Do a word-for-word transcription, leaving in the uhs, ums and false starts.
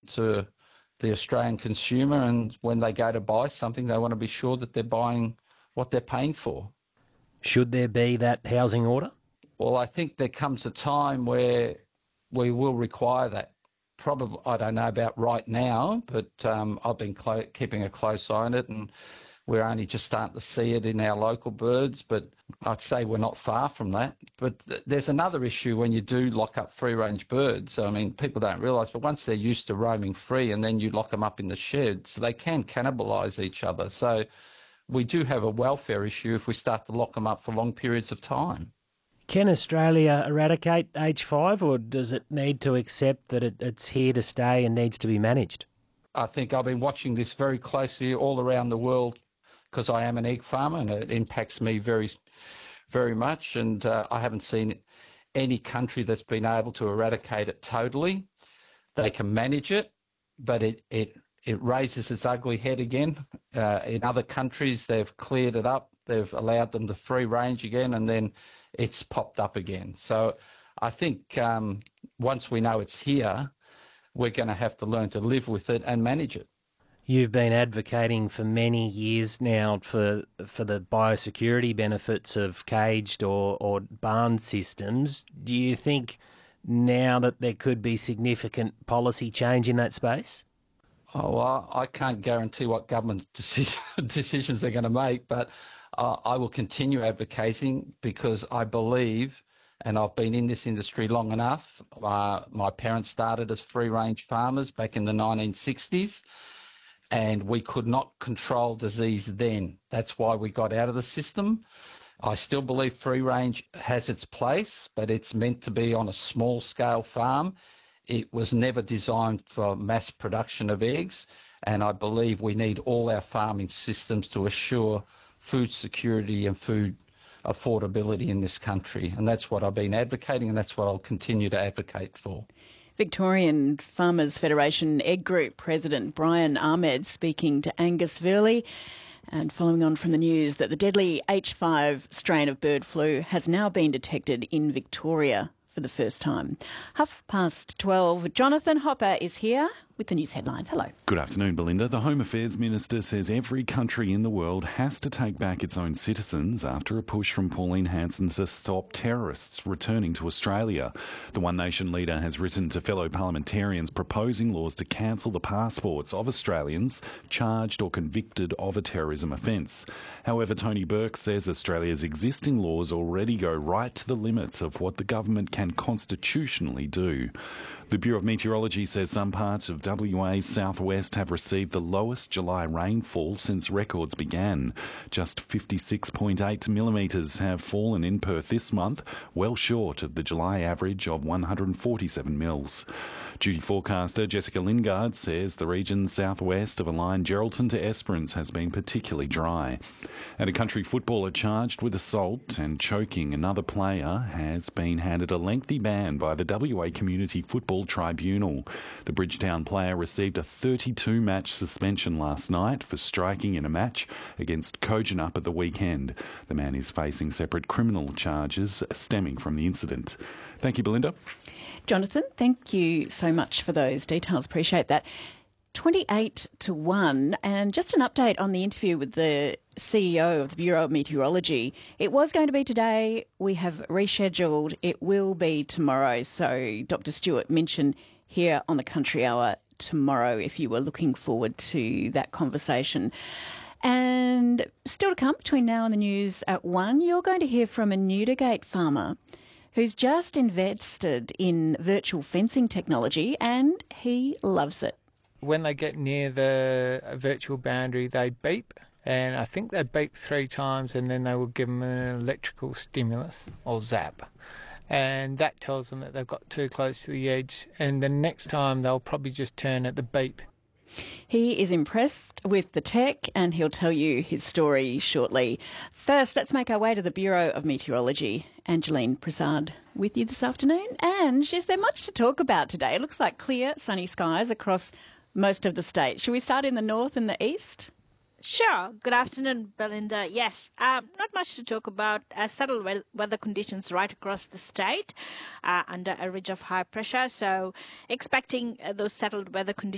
to the Australian consumer, and when they go to buy something, they want to be sure that they're buying what they're paying for. Should there be that housing order? Well, I think there comes a time where we will require that. Probably, I don't know about right now, but um, I've been clo- keeping a close eye on it, and we're only just starting to see it in our local birds, but I'd say we're not far from that. But th- there's another issue when you do lock up free-range birds. I mean, people don't realise, but once they're used to roaming free and then you lock them up in the sheds, they can cannibalise each other. So we do have a welfare issue if we start to lock them up for long periods of time. Can Australia eradicate H five, or does it need to accept that it, it's here to stay and needs to be managed? I think I've been watching this very closely all around the world because I am an egg farmer and it impacts me very, very much. And uh, I haven't seen any country that's been able to eradicate it totally. They can manage it, but it it, it raises its ugly head again. Uh, in other countries, they've cleared it up. They've allowed them to free range again, and then it's popped up again. So I think um, once we know it's here, we're going to have to learn to live with it and manage it. You've been advocating for many years now for for the biosecurity benefits of caged or, or barn systems. Do you think now that there could be significant policy change in that space? Oh, well, I can't guarantee what government deci- decisions they're going to make, but uh, I will continue advocating because I believe, and I've been in this industry long enough. Uh, my parents started as free-range farmers back in the nineteen sixties, and we could not control disease then. That's why we got out of the system. I still believe free-range has its place, but it's meant to be on a small-scale farm. It was never designed for mass production of eggs, and I believe we need all our farming systems to assure food security and food affordability in this country. And that's what I've been advocating, and that's what I'll continue to advocate for. Victorian Farmers Federation Egg Group President Brian Ahmed speaking to Angus Verley. And following on from the news that the deadly H five strain of bird flu has now been detected in Victoria for the first time. Half past twelve, Jonathan Hopper is here with the news headlines. Hello. Good afternoon, Belinda. The Home Affairs Minister says every country in the world has to take back its own citizens after a push from Pauline Hanson to stop terrorists returning to Australia. The One Nation leader has written to fellow parliamentarians proposing laws to cancel the passports of Australians charged or convicted of a terrorism offence. However, Tony Burke says Australia's existing laws already go right to the limits of what the government can constitutionally do. The Bureau of Meteorology says some parts of W A's southwest have received the lowest July rainfall since records began. Just fifty-six point eight millimetres have fallen in Perth this month, well short of the July average of one hundred forty-seven mils. Duty forecaster Jessica Lingard says the region southwest of a line Geraldton to Esperance has been particularly dry. And a country footballer charged with assault and choking another player has been handed a lengthy ban by the W A Community Football Tribunal. The Bridgetown player received a thirty-two match suspension last night for striking in a match against Kojonup at the weekend. The man is facing separate criminal charges stemming from the incident. Thank you, Belinda. Jonathan, thank you so much for those details. Appreciate that. twenty-eight to one, and just an update on the interview with the C E O of the Bureau of Meteorology. It was going to be today. We have rescheduled. It will be tomorrow. So Doctor Stuart Minchin here on the Country Hour tomorrow if you were looking forward to that conversation. And still to come between now and the news at one, you're going to hear from a Newdigate farmer who's just invested in virtual fencing technology and he loves it. When they get near the virtual boundary, they beep, and I think they beep three times, and then they will give them an electrical stimulus or zap, and that tells them that they've got too close to the edge, and the next time they'll probably just turn at the beep. He is impressed with the tech and he'll tell you his story shortly. First, let's make our way to the Bureau of Meteorology. Angeline Prasad with you this afternoon. And is there much to talk about today? It looks like clear, sunny skies across most of the state. Should we start in the north and the east? Sure. Good afternoon, Belinda. Yes, uh, not much to talk about. Uh, settled we- weather conditions right across the state uh, under a ridge of high pressure. So expecting uh, those settled weather conditions